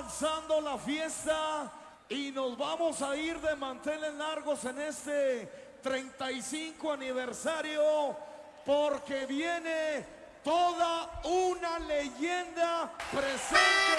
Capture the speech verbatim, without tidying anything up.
avanzando la fiesta y nos vamos a ir de manteles largos en este treinta y cinco aniversario porque viene toda una leyenda presente